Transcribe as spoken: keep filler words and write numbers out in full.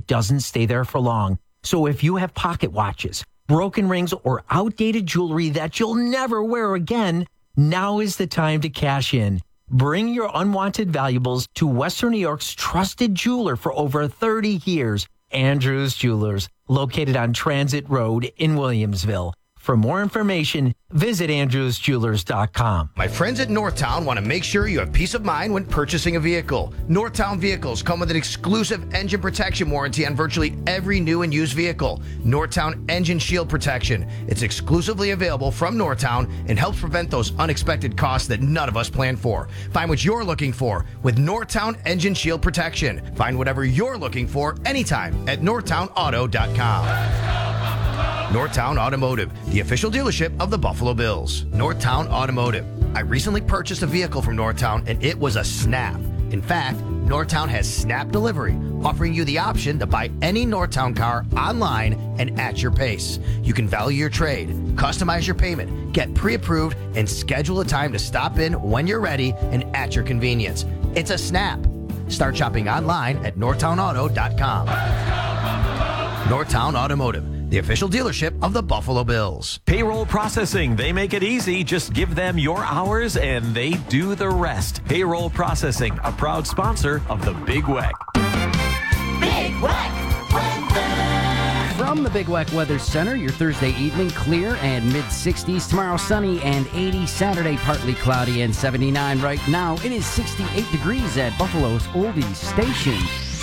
it doesn't stay there for long. So if you have pocket watches, broken rings, or outdated jewelry that you'll never wear again, now is the time to cash in. Bring your unwanted valuables to Western New York's trusted jeweler for over thirty years, Andrews Jewelers, located on Transit Road in Williamsville. For more information, visit andrews jewelers dot com. My friends at Northtown want to make sure you have peace of mind when purchasing a vehicle. Northtown vehicles come with an exclusive engine protection warranty on virtually every new and used vehicle. Northtown Engine Shield Protection. It's exclusively available from Northtown and helps prevent those unexpected costs that none of us plan for. Find what you're looking for with Northtown Engine Shield Protection. Find whatever you're looking for anytime at northtown auto dot com. Northtown Automotive, the official dealership of the Buffalo Bills. Northtown Automotive. I recently purchased a vehicle from Northtown and it was a snap. In fact, Northtown has snap delivery, offering you the option to buy any Northtown car online and at your pace. You can value your trade, customize your payment, get pre-approved, and schedule a time to stop in when you're ready and at your convenience. It's a snap. Start shopping online at northtown auto dot com. Northtown Automotive, the official dealership of the Buffalo Bills. Payroll processing. They make it easy. Just give them your hours and they do the rest. Payroll processing, a proud sponsor of the Big Weck. Big Weck Weather. From the Big Weck Weather Center, your Thursday evening clear and mid sixties. Tomorrow sunny and eighty. Saturday partly cloudy and seventy-nine. Right now it is sixty-eight degrees at Buffalo's Oldies Station.